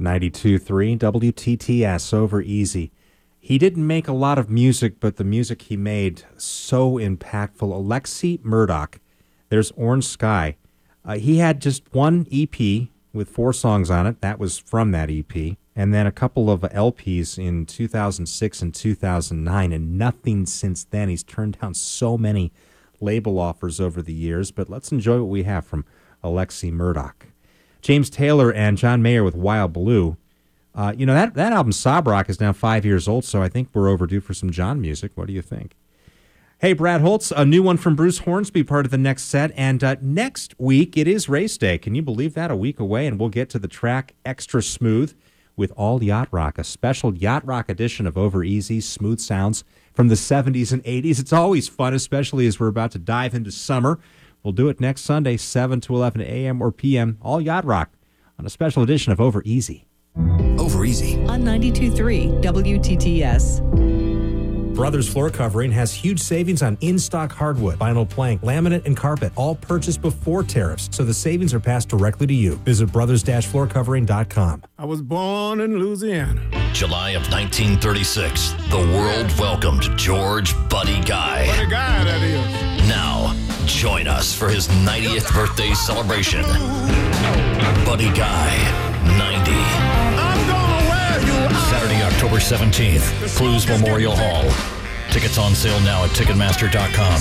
92.3 WTTS over Easy. He didn't make a lot of music, but the music he made so impactful. Alexi Murdoch, there's Orange Sky. He had just one EP with 4 songs on it. That was from that EP. And then a couple of LPs in 2006 and 2009, and nothing since then. He's turned down so many label offers over the years, but let's enjoy what we have from Alexi Murdoch. James Taylor and John Mayer with Wild Blue. That album, Sob Rock, is now 5 years old, so I think we're overdue for some John music. What do you think? Hey, Brad Holtz, a new one from Bruce Hornsby, part of the next set. And next week, it is race day. Can you believe that? A week away, and we'll get to the track Extra Smooth with all Yacht Rock, a special Yacht Rock edition of Over Easy, smooth sounds from the 70s and 80s. It's always fun, especially as we're about to dive into summer. We'll do it next Sunday, 7 to 11 a.m. or p.m., all Yacht Rock on a special edition of Over Easy. Over Easy on 92.3 WTTS. Brothers Floor Covering has huge savings on in-stock hardwood, vinyl plank, laminate, and carpet, all purchased before tariffs, so the savings are passed directly to you. Visit brothers-floorcovering.com. I was born in Louisiana. July of 1936, the world welcomed George Buddy Guy. Buddy Guy, that is. Now, join us for his 90th birthday celebration. Buddy Guy, 90. I'm gonna wear you out. Saturday, October 17th, Clues Memorial Hall. Tickets on sale now at Ticketmaster.com.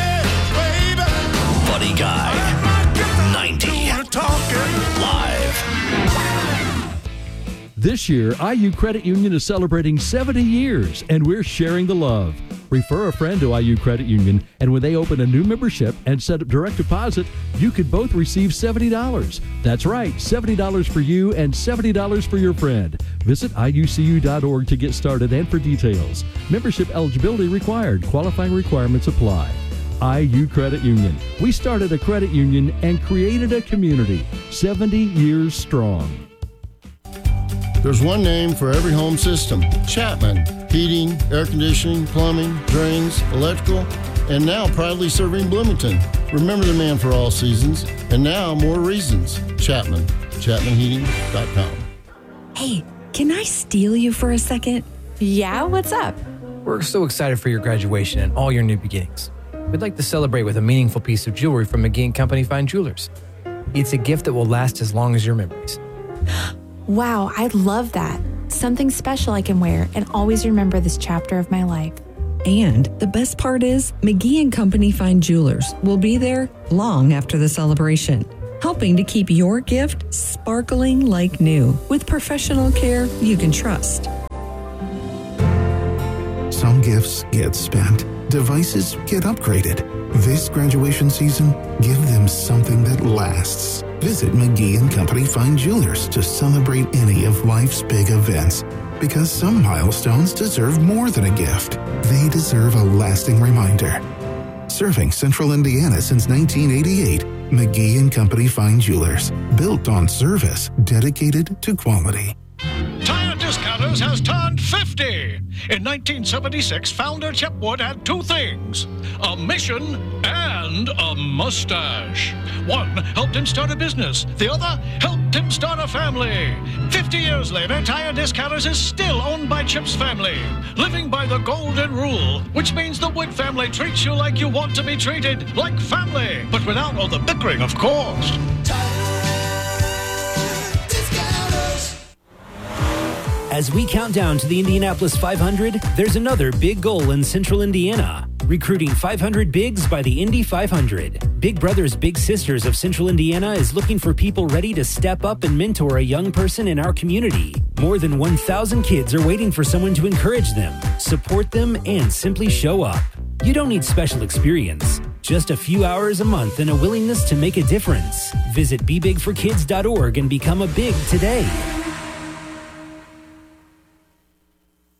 Buddy Guy, 90. Live. This year, IU Credit Union is celebrating 70 years, and we're sharing the love. Refer a friend to IU Credit Union, and when they open a new membership and set up direct deposit, you could both receive $70. That's right, $70 for you and $70 for your friend. Visit IUCU.org to get started and for details. Membership eligibility required. Qualifying requirements apply. IU Credit Union. We started a credit union and created a community. 70 years strong. There's one name for every home system, Chapman. Heating, air conditioning, plumbing, drains, electrical, and now proudly serving Bloomington. Remember the man for all seasons, and now more reasons. Chapman, ChapmanHeating.com. Hey, can I steal you for a second? Yeah, what's up? We're so excited for your graduation and all your new beginnings. We'd like to celebrate with a meaningful piece of jewelry from McGee & Company Fine Jewelers. It's a gift that will last as long as your memories. Wow, I love that. Something special I can wear and always remember this chapter of my life. And the best part is, McGee & Company Fine Jewelers will be there long after the celebration, helping to keep your gift sparkling like new with professional care you can trust. Some gifts get spent. Devices get upgraded. This graduation season, give them something that lasts. Visit McGee & Company Fine Jewelers to celebrate any of life's big events. Because some milestones deserve more than a gift. They deserve a lasting reminder. Serving Central Indiana since 1988, McGee & Company Fine Jewelers. Built on service, dedicated to quality. Tire Discounters has turned 50. In 1976, founder Chip Wood had two things, a mission and a mustache. One helped him start a business. The other helped him start a family. 50 years later, Tire Discounters is still owned by Chip's family, living by the golden rule, which means the Wood family treats you like you want to be treated, like family, but without all the bickering, of course. As we count down to the Indianapolis 500, there's another big goal in Central Indiana. Recruiting 500 Bigs by the Indy 500. Big Brothers Big Sisters of Central Indiana is looking for people ready to step up and mentor a young person in our community. More than 1,000 kids are waiting for someone to encourage them, support them, and simply show up. You don't need special experience. Just a few hours a month and a willingness to make a difference. Visit BeBigForKids.org and become a Big today.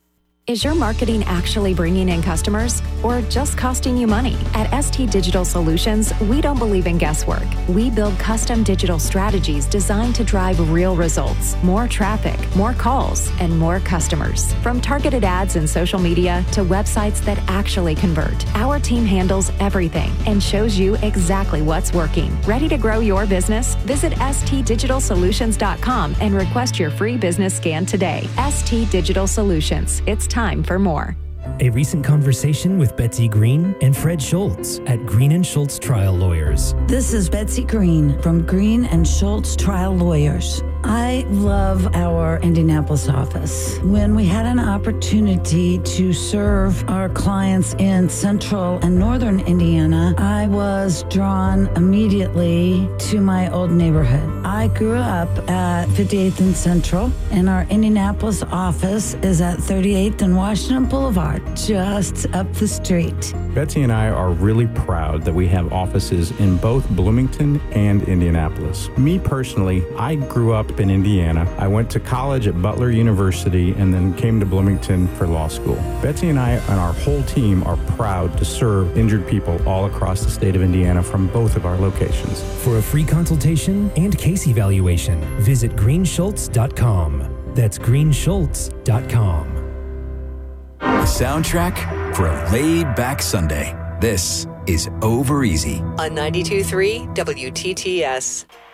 Is your marketing actually bringing in customers or just costing you money? At ST Digital Solutions, we don't believe in guesswork. We build custom digital strategies designed to drive real results, more traffic, more calls, and more customers. From targeted ads in social media to websites that actually convert, our team handles everything and shows you exactly what's working. Ready to grow your business? Visit stdigitalsolutions.com and request your free business scan today. ST Digital Solutions. It's time for more. A recent conversation with Betsy Green and Fred Schultz at Green & Schultz Trial Lawyers. This is Betsy Green from Green & Schultz Trial Lawyers. I love our Indianapolis office. When we had an opportunity to serve our clients in central and northern Indiana, I was drawn immediately to my old neighborhood. I grew up at 58th and Central, and our Indianapolis office is at 38th and Washington Boulevard, just up the street. Betsy and I are really proud that we have offices in both Bloomington and Indianapolis. Me personally, I grew up in Indiana. I went to college at Butler University and then came to Bloomington for law school. Betsy and I and our whole team are proud to serve injured people all across the state of Indiana from both of our locations. For a free consultation and case evaluation, visit greenschultz.com. That's greenschultz.com. The soundtrack for a laid-back Sunday. This is Over Easy On 92.3 WTTS.